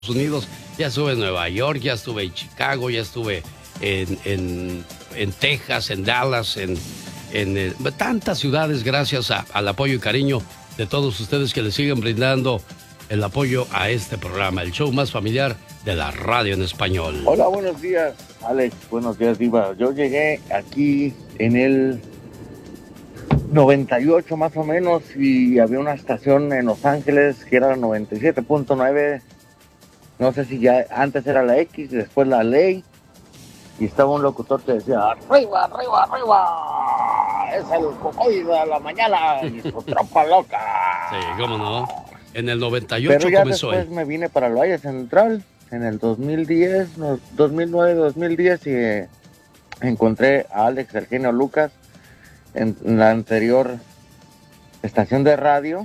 Unidos, ya estuve en Nueva York, ya estuve en Chicago, ya estuve en Texas, en Dallas, en tantas ciudades, gracias al apoyo y cariño de todos ustedes que le siguen brindando el apoyo a este programa, el show más familiar de la radio en español. Hola, buenos días, Alex. Buenos días, Diva. Yo llegué aquí en el 98 más o menos y había una estación en Los Ángeles que era la 97.9. No sé si ya antes era la X y después la Ley. Y estaba un locutor que decía, arriba, arriba, arriba, es el Cocoy de la mañana y su tropa loca. Sí, cómo no. En el 98 Pero ya comenzó después me vine para el Valle Central en el 2010, 2009, 2010 y encontré a Alex, el genio Lucas, en la anterior estación de radio,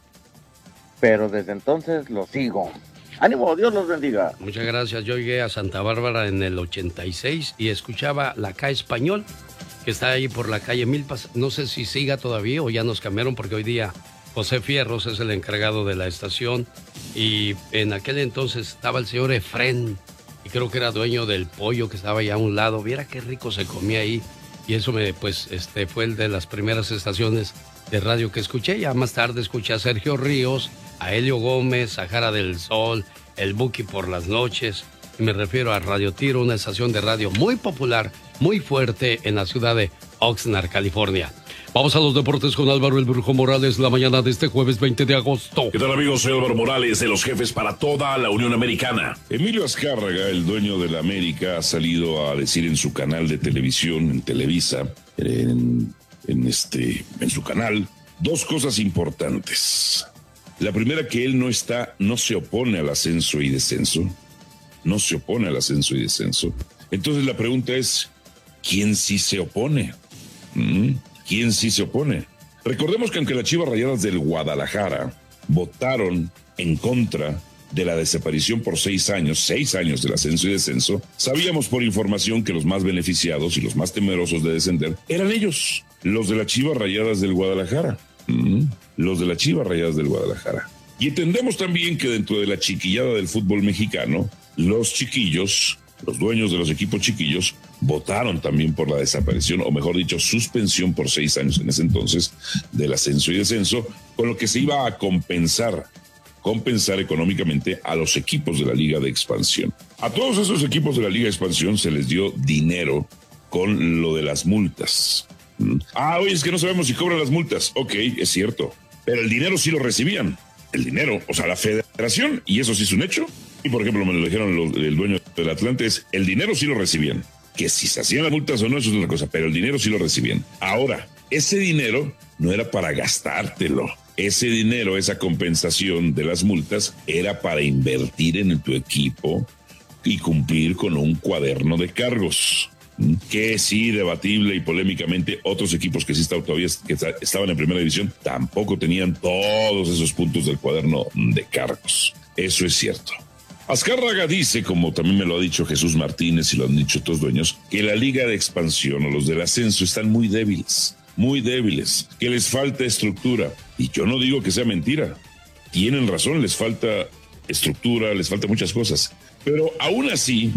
pero desde entonces lo sigo. ¡Ánimo! ¡Dios los bendiga! Muchas gracias. Yo llegué a Santa Bárbara en el 86 y escuchaba la K Español, que está ahí por la calle Milpas. No sé si siga todavía o ya nos cambiaron, porque hoy día José Fierros es el encargado de la estación. Y en aquel entonces estaba el señor Efrén, y creo que era dueño del pollo que estaba allá a un lado. Viera qué rico se comía ahí. Y eso fue el de las primeras estaciones de radio que escuché. Ya más tarde escuché a Sergio Ríos, a Helio Gómez, a Jara del Sol, el Buki por las noches. Y me refiero a Radio Tiro, una estación de radio muy popular, muy fuerte en la ciudad de Oxnard, California. Vamos a los deportes con Álvaro el Brujo Morales la mañana de este jueves 20 de agosto. ¿Qué tal, amigos? Soy Álvaro Morales, de los jefes para toda la Unión Americana. Emilio Azcárraga, el dueño de la América, ha salido a decir en su canal de televisión, en Televisa, en su canal, dos cosas importantes. La primera, que él no se opone al ascenso y descenso. No se opone al ascenso y descenso. Entonces la pregunta es, ¿quién sí se opone? ¿Quién sí se opone? Recordemos que aunque las Chivas Rayadas del Guadalajara votaron en contra de la desaparición por 6 años del ascenso y descenso, sabíamos por información que los más beneficiados y los más temerosos de descender eran ellos, los de las Chivas Rayadas del Guadalajara. Los de las Chivas Rayadas del Guadalajara. Y entendemos también que dentro de la chiquillada del fútbol mexicano, los chiquillos, los dueños de los equipos chiquillos, votaron también por la desaparición, o mejor dicho, suspensión por 6 años en ese entonces del ascenso y descenso, con lo que se iba a compensar económicamente a los equipos de la Liga de Expansión. A todos esos equipos de la Liga de Expansión se les dio dinero con lo de las multas. Oye, es que no sabemos si cobran las multas. Ok, es cierto, pero el dinero sí lo recibían. El dinero, o sea, la federación, y eso sí es un hecho. Y por ejemplo, me lo dijeron el dueño del Atlante, el dinero sí lo recibían. Que si se hacían las multas o no, eso es otra cosa, pero el dinero sí lo recibían. Ahora, ese dinero no era para gastártelo. Ese dinero, esa compensación de las multas, era para invertir en tu equipo y cumplir con un cuaderno de cargos. Que sí, debatible y polémicamente, otros equipos que sí estaban en primera división tampoco tenían todos esos puntos del cuaderno de cargos. Eso es cierto. Azcárraga dice, como también me lo ha dicho Jesús Martínez y lo han dicho otros dueños, que la Liga de Expansión o los del ascenso están muy débiles, que les falta estructura. Y yo no digo que sea mentira. Tienen razón, les falta estructura, les falta muchas cosas. Pero aún así,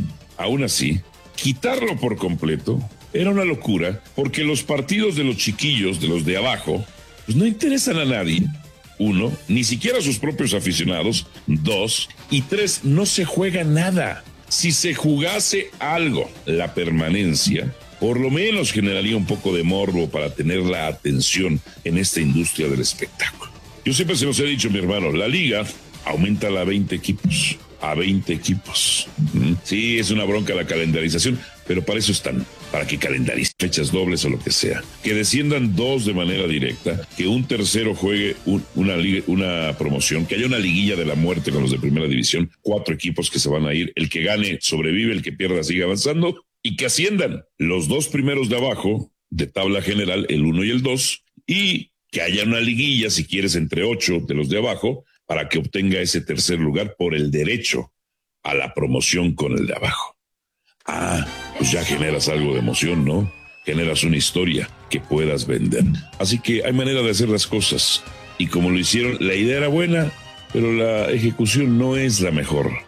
quitarlo por completo era una locura, porque los partidos de los chiquillos, de los de abajo, pues no interesan a nadie. 1, ni siquiera a sus propios aficionados. 2, y 3, no se juega nada. Si se jugase algo, la permanencia, por lo menos generaría un poco de morbo para tener la atención en esta industria del espectáculo. Yo siempre se los he dicho, mi hermano, la liga aumenta a 20 equipos. A 20 equipos. Sí, es una bronca la calendarización, pero para eso están, para que calendaricen fechas dobles o lo que sea. Que desciendan 2 de manera directa, que un tercero juegue una promoción, que haya una liguilla de la muerte con los de primera división, 4 equipos que se van a ir, el que gane sobrevive, el que pierda sigue avanzando, y que asciendan los 2 primeros de abajo, de tabla general, el 1 y el 2, y que haya una liguilla, si quieres, entre 8 de los de abajo, para que obtenga ese tercer lugar por el derecho a la promoción con el de abajo. Pues ya generas algo de emoción, ¿no? Generas una historia que puedas vender. Así que hay manera de hacer las cosas. Y como lo hicieron, la idea era buena, pero la ejecución no es la mejor.